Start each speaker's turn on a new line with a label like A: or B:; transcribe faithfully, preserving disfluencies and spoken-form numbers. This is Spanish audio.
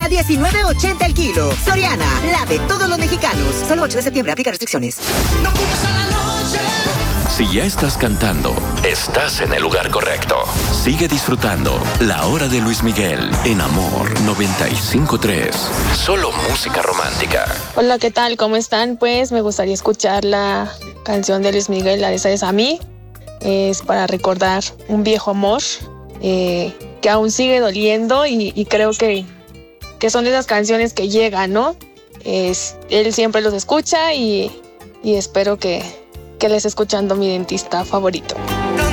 A: a diecinueve ochenta el kilo. Soriana, la de todos los mexicanos. Solo ocho de septiembre, aplica restricciones.
B: No culpes a la noche.
C: Si ya estás cantando, estás en el lugar correcto. Sigue disfrutando La Hora de Luis Miguel en Amor noventa y cinco punto tres. Solo música romántica.
D: Hola, ¿qué tal? ¿Cómo están? Pues me gustaría escuchar la canción de Luis Miguel, la de Sabes a mí. Es para recordar un viejo amor eh, que aún sigue doliendo y, y creo que, que son de esas canciones que llegan, ¿no? Es, él siempre los escucha y, y espero que, que les esté escuchando mi dentista favorito.
B: No